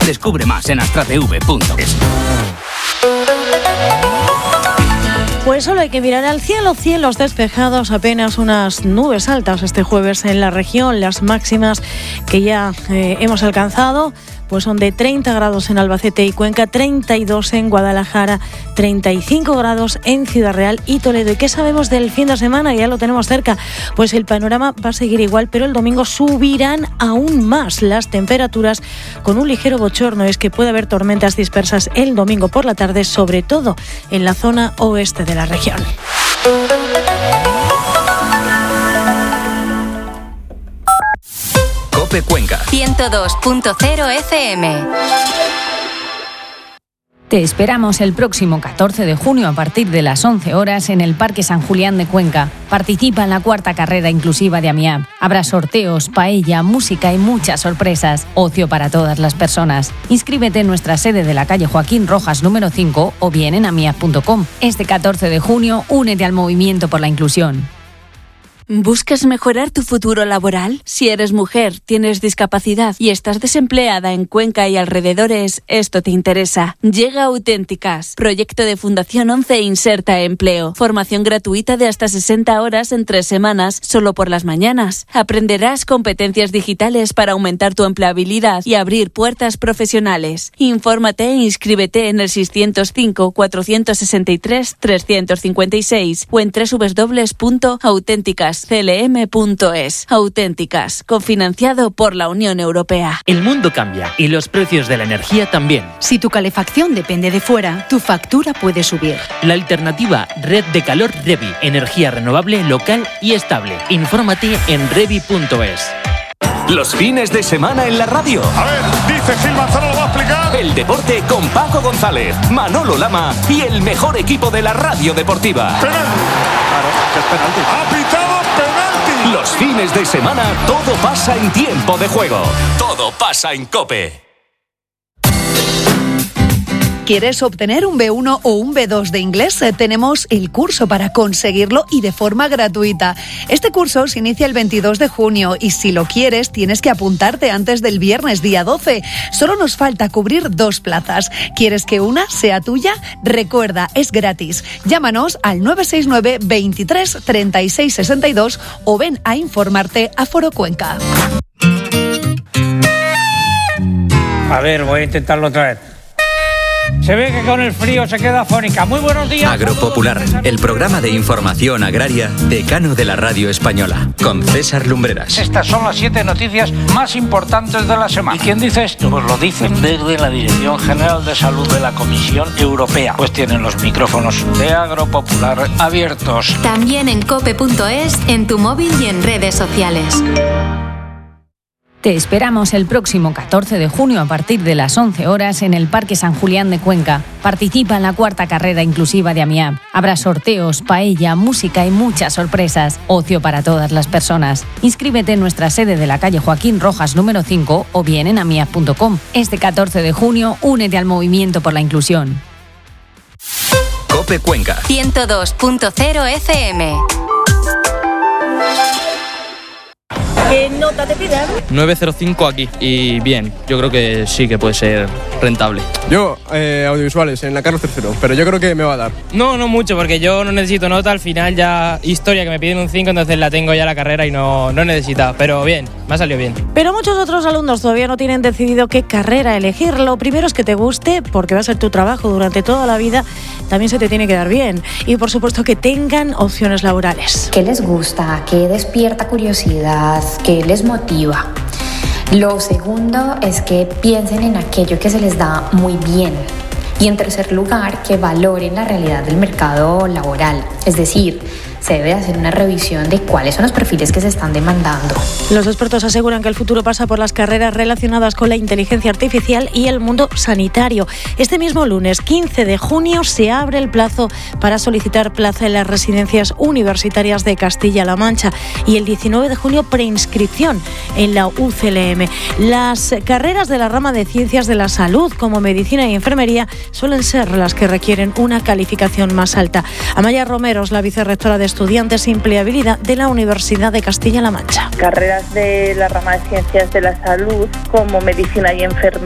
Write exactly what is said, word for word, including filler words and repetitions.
Descubre más en astratv punto es. Pues solo hay que mirar al cielo, cielos despejados, apenas unas nubes altas este jueves en la región. Las máximas que ya eh, hemos alcanzado pues son de treinta grados en Albacete y Cuenca, treinta y dos en Guadalajara, treinta y cinco grados en Ciudad Real y Toledo. ¿Y qué sabemos del fin de semana? Ya lo tenemos cerca. Pues el panorama va a seguir igual, pero el domingo subirán aún más las temperaturas con un ligero bochorno. Es que puede haber tormentas dispersas el domingo por la tarde, sobre todo en la zona oeste de la región. COPE Cuenca ciento dos punto cero F M. Te esperamos el próximo catorce de junio a partir de las once horas en el Parque San Julián de Cuenca. Participa en la cuarta carrera inclusiva de AMIAP. Habrá sorteos, paella, música y muchas sorpresas. Ocio para todas las personas. Inscríbete en nuestra sede de la calle Joaquín Rojas número cinco o bien en amiap punto com. Este catorce de junio, únete al movimiento por la inclusión. ¿Buscas mejorar tu futuro laboral? Si eres mujer, tienes discapacidad y estás desempleada en Cuenca y alrededores, esto te interesa. Llega Auténticas, proyecto de Fundación once Inserta Empleo. Formación gratuita de hasta sesenta horas en tres semanas, solo por las mañanas. Aprenderás competencias digitales para aumentar tu empleabilidad y abrir puertas profesionales. Infórmate e inscríbete en el seiscientos cinco, cuatrocientos sesenta y tres, trescientos cincuenta y seis o en doble u doble u doble u punto auténticas c l m punto es. Auténticas, cofinanciado por la Unión Europea. El mundo cambia y los precios de la energía también. Si tu calefacción depende de fuera, tu factura puede subir. La alternativa Red de Calor Revi, energía renovable, local y estable. Infórmate en revi punto es. Los fines de semana en la radio. A ver, dice Gil Manzano, lo va a explicar. El deporte con Paco González, Manolo Lama y el mejor equipo de la radio deportiva. Penalti. Claro, que es penalti. Ha pitado penalti. Los fines de semana todo pasa en tiempo de juego. Todo pasa en COPE. ¿Quieres obtener un B uno o un B dos de inglés? Tenemos el curso para conseguirlo y de forma gratuita. Este curso se inicia el veintidós de junio y si lo quieres tienes que apuntarte antes del viernes día doce. Solo nos falta cubrir dos plazas. ¿Quieres que una sea tuya? Recuerda, es gratis. Llámanos al nueve seis nueve, veintitrés, treinta y seis sesenta y dos o ven a informarte a Foro Cuenca. A ver, voy a intentarlo otra vez. Se ve que con el frío se queda afónica. Muy buenos días. Agropopular, el programa de información agraria decano de la radio española, con César Lumbreras. Estas son las siete noticias más importantes de la semana. ¿Y quién dice esto? Pues lo dicen desde la Dirección General de Salud de la Comisión Europea. Pues tienen los micrófonos de Agropopular abiertos. También en cope punto es, en tu móvil y en redes sociales. Te esperamos el próximo catorce de junio a partir de las once horas en el Parque San Julián de Cuenca. Participa en la cuarta carrera inclusiva de AMIAP. Habrá sorteos, paella, música y muchas sorpresas. Ocio para todas las personas. Inscríbete en nuestra sede de la calle Joaquín Rojas número cinco o bien en amiap punto com. Este catorce de junio, únete al movimiento por la inclusión. COPE Cuenca ciento dos punto cero F M. ¿Qué nota te piden? nueve cero cinco aquí y bien, yo creo que sí que puede ser rentable. Yo, eh, audiovisuales, en la Carlos tercero, pero yo creo que me va a dar. No, no mucho, porque yo no necesito nota, al final ya historia que me piden un cinco, entonces la tengo ya la carrera y no, no necesita, pero bien, me ha salido bien. Pero muchos otros alumnos todavía no tienen decidido qué carrera elegir. Lo primero es que te guste, porque va a ser tu trabajo durante toda la vida, también se te tiene que dar bien. Y por supuesto que tengan opciones laborales. ¿Qué les gusta? ¿Qué despierta curiosidad? ¿Qué les motiva? Lo segundo es que piensen en aquello que se les da muy bien. Y en tercer lugar, que valoren la realidad del mercado laboral. Es decir, se debe hacer una revisión de cuáles son los perfiles que se están demandando. Los expertos aseguran que el futuro pasa por las carreras relacionadas con la inteligencia artificial y el mundo sanitario. Este mismo lunes, quince de junio, se abre el plazo para solicitar plaza en las residencias universitarias de Castilla-La Mancha y el diecinueve de junio preinscripción en la U C L M. Las carreras de la rama de ciencias de la salud, como medicina y enfermería, suelen ser las que requieren una calificación más alta. Amaya Romero es la vicerrectora de Estudiantes y Empleabilidad de la Universidad de Castilla-La Mancha. Carreras de la rama de ciencias de la salud, como medicina y enfermería,